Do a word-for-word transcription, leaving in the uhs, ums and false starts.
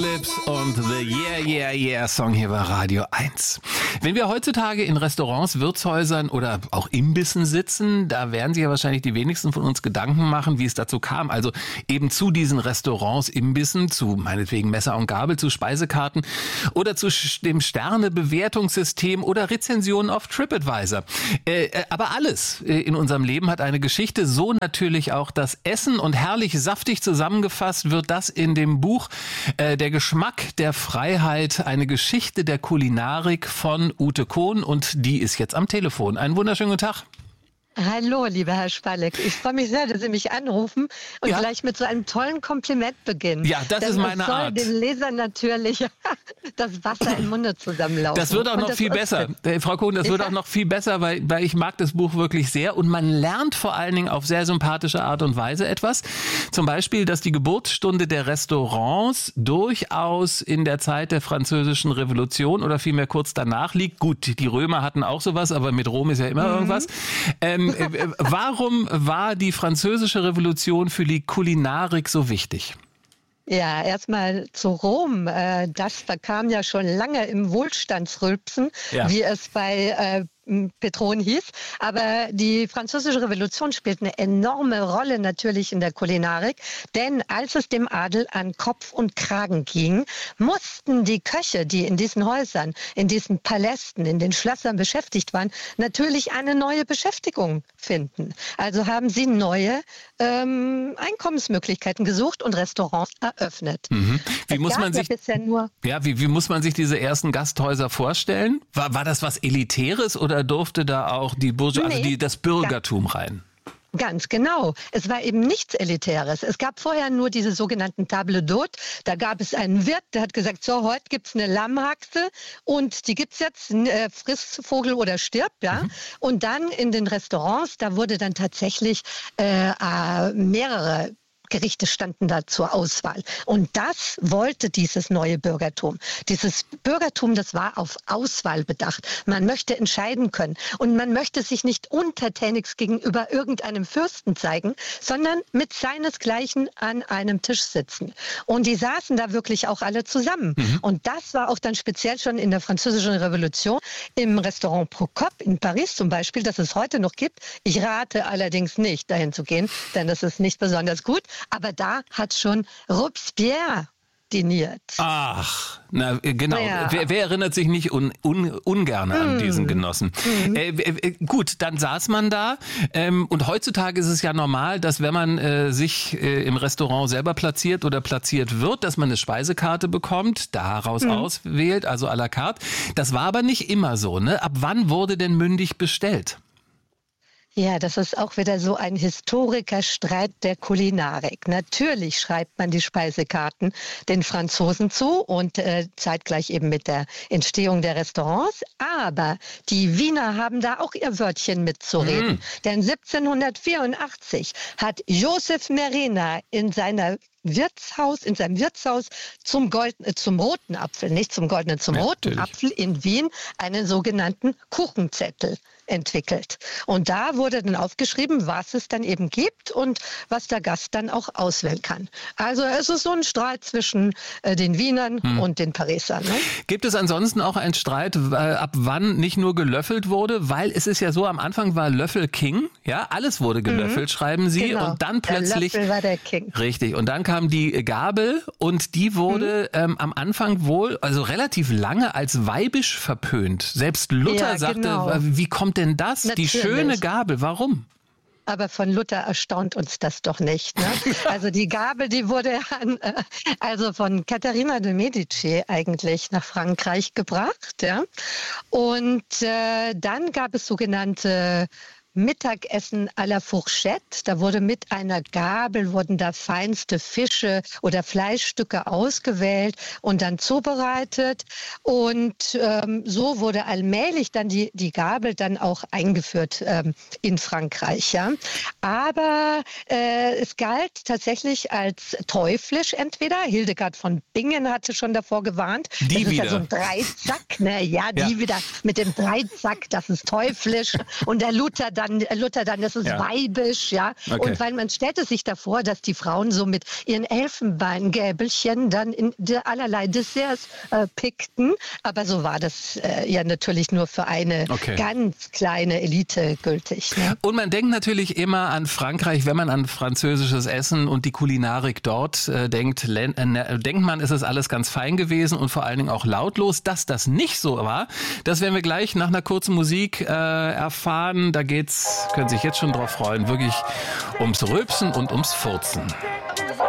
Phillips und The Yeah, Yeah, Yeah Song hier bei Radio eins. Wenn wir heutzutage in Restaurants, Wirtshäusern oder auch Imbissen sitzen, da werden sich ja wahrscheinlich die wenigsten von uns Gedanken machen, wie es dazu kam. Also eben zu diesen Restaurants, Imbissen, zu meinetwegen Messer und Gabel, zu Speisekarten oder zu dem Sterne-Bewertungssystem oder Rezensionen auf TripAdvisor. Äh, aber alles in unserem Leben hat eine Geschichte, so natürlich auch das Essen, und herrlich saftig zusammengefasst wird das in dem Buch äh, Der Geschmack der Freiheit, eine Geschichte der Kulinarik von Ute Kohn, und die ist jetzt am Telefon. Einen wunderschönen guten Tag. Hallo, lieber Herr Spalleck. Ich freue mich sehr, dass Sie mich anrufen und ja. gleich mit so einem tollen Kompliment beginnen. Ja, das Denn ist meine es soll Art. dem Leser natürlich das Wasser im Munde zusammenlaufen. Das wird auch noch viel besser. Äh, Frau Kohn, das ja. wird auch noch viel besser, weil, weil ich mag das Buch wirklich sehr, und man lernt vor allen Dingen auf sehr sympathische Art und Weise etwas. Zum Beispiel, dass die Geburtsstunde der Restaurants durchaus in der Zeit der Französischen Revolution oder vielmehr kurz danach liegt. Gut, die Römer hatten auch sowas, aber mit Rom ist ja immer mhm. irgendwas. Ähm, äh, warum war die Französische Revolution für die Kulinarik so wichtig? Ja, erstmal zu Rom. Das verkam ja schon lange im Wohlstandsrülpsen, ja. wie es bei Petron hieß. Aber die Französische Revolution spielt eine enorme Rolle natürlich in der Kulinarik. Denn als es dem Adel an Kopf und Kragen ging, mussten die Köche, die in diesen Häusern, in diesen Palästen, in den Schlössern beschäftigt waren, natürlich eine neue Beschäftigung finden. Also haben sie neue ähm, Einkommensmöglichkeiten gesucht und Restaurants eröffnet. Mhm. Wie muss man sich, ja bisher nur ja, wie, wie muss man sich diese ersten Gasthäuser vorstellen? War, war das was Elitäres oder durfte da auch die Bourgeoisie, also nee, die, das Bürgertum rein? Ganz genau. Es war eben nichts Elitäres. Es gab vorher nur diese sogenannten Table d'hôte. Da gab es einen Wirt, der hat gesagt, so, heute gibt's eine Lammhaxe und die gibt's jetzt, äh, friss Vogel oder stirb, ja. Mhm. Und dann in den Restaurants, da wurde dann tatsächlich äh, äh, mehrere Gerichte standen da zur Auswahl. Und das wollte dieses neue Bürgertum. Dieses Bürgertum, das war auf Auswahl bedacht. Man möchte entscheiden können. Und man möchte sich nicht untertänigst gegenüber irgendeinem Fürsten zeigen, sondern mit seinesgleichen an einem Tisch sitzen. Und die saßen da wirklich auch alle zusammen. Mhm. Und das war auch dann speziell schon in der Französischen Revolution im Restaurant Procope in Paris zum Beispiel, das es heute noch gibt. Ich rate allerdings nicht, dahin zu gehen, denn das ist nicht besonders gut. Aber da hat schon Robespierre diniert. Ach, na genau. Ja. Wer, wer erinnert sich nicht un, un, ungern an mm. diesen Genossen? Mm. Äh, äh, gut, dann saß man da. Ähm, und heutzutage ist es ja normal, dass wenn man äh, sich äh, im Restaurant selber platziert oder platziert wird, dass man eine Speisekarte bekommt, daraus mm. auswählt, also à la carte. Das war aber nicht immer so, ne? Ab wann wurde denn mündig bestellt? Ja, das ist auch wieder so ein Historikerstreit der Kulinarik. Natürlich schreibt man die Speisekarten den Franzosen zu und äh, zeitgleich eben mit der Entstehung der Restaurants. Aber die Wiener haben da auch ihr Wörtchen mitzureden. Mm. Denn siebzehnhundertvierundachtzig hat Joseph Merina in seiner Wirtshaus, in seinem Wirtshaus zum, Golden, zum roten Apfel, nicht zum goldenen, zum ja, roten natürlich. Apfel in Wien einen sogenannten Kuchenzettel entwickelt. Und da wurde dann aufgeschrieben, was es dann eben gibt und was der Gast dann auch auswählen kann. Also es ist so ein Streit zwischen äh, den Wienern hm. und den Parisern. Ne? Gibt es ansonsten auch einen Streit, äh, ab wann nicht nur gelöffelt wurde? Weil es ist ja so, am Anfang war Löffel King, ja, alles wurde gelöffelt, mhm. schreiben Sie. Genau. Und dann plötzlich... Der Löffel war der King. Richtig, und dann kam die Gabel und die wurde mhm. ähm, am Anfang wohl, also relativ lange als weibisch verpönt. Selbst Luther ja, sagte, genau. wie kommt denn das? Natürlich. Die schöne Gabel, warum? Aber von Luther erstaunt uns das doch nicht. Ne? Also die Gabel, die wurde an, äh, also von Katharina de Medici eigentlich nach Frankreich gebracht. Ja? Und äh, dann gab es sogenannte Mittagessen à la Fourchette. Da wurde mit einer Gabel, wurden da feinste Fische oder Fleischstücke ausgewählt und dann zubereitet. Und ähm, so wurde allmählich dann die, die Gabel dann auch eingeführt ähm, in Frankreich. Ja. Aber äh, es galt tatsächlich als teuflisch entweder. Hildegard von Bingen hatte schon davor gewarnt. Die das ist wieder. ja so ein Dreizack. Ne? Ja, die ja. wieder mit dem Dreizack, das ist teuflisch. Und der Luther dann, äh, Luther dann, das ist Ja. weibisch, ja. Okay. Und weil man stellte sich davor, dass die Frauen so mit ihren Elfenbeingäbelchen dann in de- allerlei Desserts äh, pickten. Aber so war das äh, ja natürlich nur für eine Okay. ganz kleine Elite gültig. Ne? Und man denkt natürlich immer an Frankreich, wenn man an französisches Essen und die Kulinarik dort äh, denkt, len- äh, denkt man, ist es alles ganz fein gewesen und vor allen Dingen auch lautlos. Dass das nicht so war, das werden wir gleich nach einer kurzen Musik äh, erfahren. Da geht's, können sich jetzt schon drauf freuen, wirklich ums Rülpsen und ums Furzen.